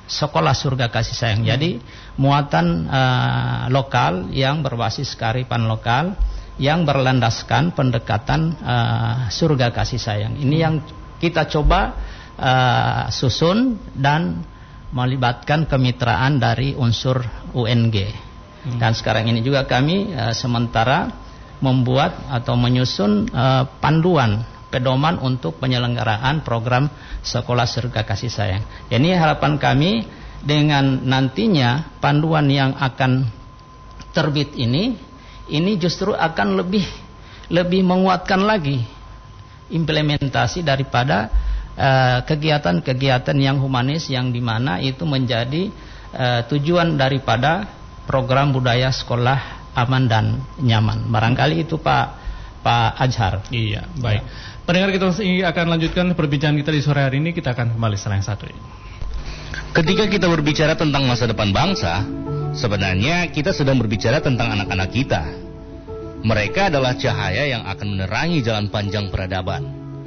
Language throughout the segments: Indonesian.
sekolah surga kasih sayang. Jadi muatan lokal yang berbasis kearifan lokal yang berlandaskan pendekatan surga kasih sayang. Ini yang kita coba susun dan melibatkan kemitraan dari unsur UNG. Dan sekarang ini juga kami sementara membuat atau menyusun panduan pedoman untuk penyelenggaraan program sekolah surga kasih sayang. Ini harapan kami dengan nantinya panduan yang akan terbit ini justru akan lebih menguatkan lagi implementasi daripada kegiatan-kegiatan yang humanis yang dimana itu menjadi tujuan daripada program budaya sekolah aman dan nyaman. Barangkali itu Pak Azhar. Iya, baik. Pendengar, kita akan lanjutkan perbincangan kita di sore hari ini. Kita akan kembali setelah yang satu ini. Ketika kita berbicara tentang masa depan bangsa, sebenarnya kita sedang berbicara tentang anak-anak kita. Mereka adalah cahaya yang akan menerangi jalan panjang peradaban.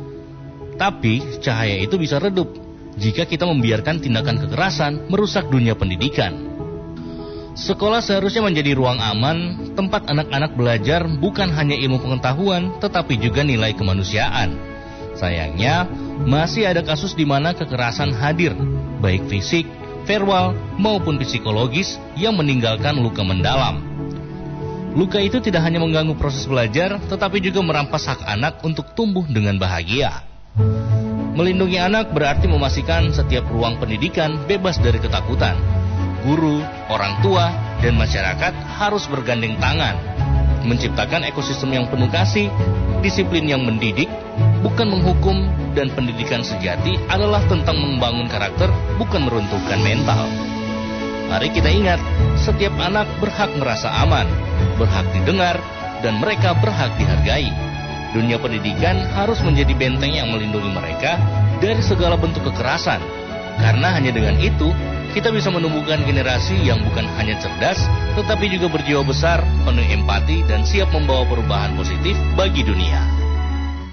Tapi cahaya itu bisa redup jika kita membiarkan tindakan kekerasan merusak dunia pendidikan. Sekolah seharusnya menjadi ruang aman, tempat anak-anak belajar bukan hanya ilmu pengetahuan, tetapi juga nilai kemanusiaan. Sayangnya, masih ada kasus di mana kekerasan hadir, baik fisik, verbal, maupun psikologis yang meninggalkan luka mendalam. Luka itu tidak hanya mengganggu proses belajar, tetapi juga merampas hak anak untuk tumbuh dengan bahagia. Melindungi anak berarti memastikan setiap ruang pendidikan bebas dari ketakutan. Guru, orang tua, dan masyarakat harus bergandeng tangan, menciptakan ekosistem yang penuh kasih, disiplin yang mendidik, bukan menghukum, dan pendidikan sejati adalah tentang membangun karakter, bukan meruntuhkan mental. Mari kita ingat, setiap anak berhak merasa aman, berhak didengar, dan mereka berhak dihargai. Dunia pendidikan harus menjadi benteng yang melindungi mereka dari segala bentuk kekerasan, karena hanya dengan itu, kita bisa menumbuhkan generasi yang bukan hanya cerdas, tetapi juga berjiwa besar, penuh empati, dan siap membawa perubahan positif bagi dunia.